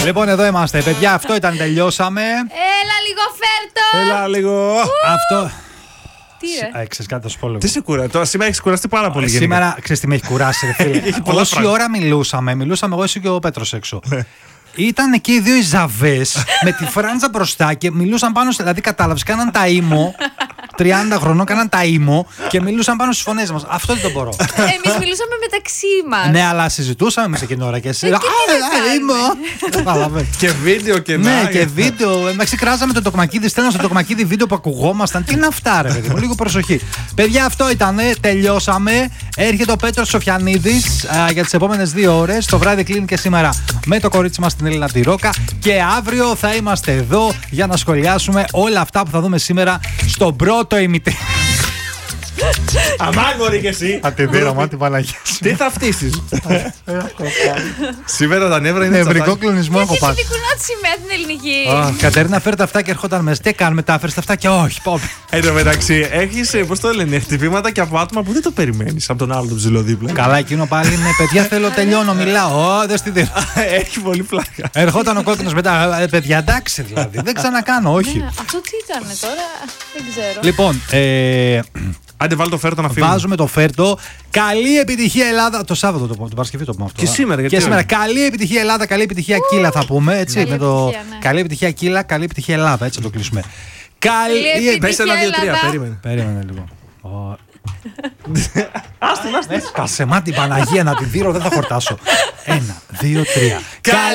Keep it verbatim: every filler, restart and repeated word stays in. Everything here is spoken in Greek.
Λοιπόν, εδώ είμαστε, παιδιά. Αυτό ήταν, τελειώσαμε. Έλα λίγο, φέρτο. Έλα λίγο. Αυτό. Τι ρε. Ξέρεις κάτι, θα σου πω λίγο. Τι σε κουράζει, τώρα σήμερα έχεις κουραστεί πάρα πολύ. Σήμερα, ξέρεις τι με έχει κουράσει, ρε φίλε. Όση ώρα μιλούσαμε, μιλούσαμε εγώ, εσύ και ο Πέτρος έξω. Ήταν εκεί οι δύο οι ζαβές με τη φράντζα μπροστά και μιλούσαν πάνω. Δηλαδή, κατάλαβες, κάναν τα ήμο. τριάντα χρονών, κάναν τα ήμο και μιλούσαν πάνω στις φωνές μας. Αυτό δεν το μπορώ. Εμείς μιλούσαμε μεταξύ μας. Ναι, αλλά συζητούσαμε με σε εκείνη ώρα και εσύ. Α, ήμο. Και βίντεο και να. Ναι, και βίντεο. Εντάξει, κράζαμε το τοκμακίδι, στέλνω στο τοκμακίδι βίντεο που ακουγόμασταν. Τι είναι αυτά, ρε παιδί μου, λίγο προσοχή. Παιδιά, αυτό ήταν. Τελειώσαμε. Έρχεται ο Πέτρος Σοφιανίδης για τις επόμενες δύο ώρες. Το βράδυ κλείνει και σήμερα με το κορίτσι μας την Έλληνα τη Ρόκα. Και αύριο θα είμαστε εδώ για να σχολιάσουμε όλα αυτά που θα δούμε σήμερα στον πρώτο ημιτέλειο. Αμάν, μωρή και εσύ. Αντιδίρωμα, την Παναγία σου. Τι θα φτύσεις. Σήμερα τα νεύρα είναι νευρικό κλονισμό έχω Και πάρει. τι κουνά τη σημαία την ελληνική. Κατερίνα, φέρε τα αυτά και ερχόταν μέσα. Τι κάνουμε, τα έφερε τα αυτά και όχι. Πάμε. Εν τω μεταξύ, έχεις, πώς το λένε, χτυπήματα και από άτομα που δεν το περιμένεις από τον άλλο τον ψηλό δίπλα. Καλά, εκείνο πάλι είναι παιδιά, θέλω, τελειώνω, μιλάω. Ω, δεν στη δίνω. Έχει πολύ πλάκα. Ερχόταν ο κόκκινος μετά. Ε, παιδιά, εντάξει δηλαδή. Δεν ξανακάνω, όχι. Ναι, αυτό τι ήταν τώρα, δεν ξέρω. Λοιπόν, ε, Άντε, βάλει το φέρτο να φύγουμε. βάζουμε το φέρτο. Καλή επιτυχία Ελλάδα. Το Σάββατο το πούμε, την Παρασκευή το πούμε αυτό. Και σήμερα, γιατί Και σήμερα. όχι. Καλή επιτυχία Ελλάδα, καλή επιτυχία Κύλα θα πούμε. Έτσι, Καλή με το... επιτυχία, ναι. Καλή επιτυχία Κύλα, καλή επιτυχία Ελλάδα. Έτσι θα το κλείσουμε. Καλή επιτυχία. Πες ένα, δύο, τρία, Ελλάδα. περίμενε. Περίμενε λίγο. Άστον, άστον. Κασεμά την Παναγία να την δίνω, δεν θα χορτάσω. Ένα, δύο, τρία.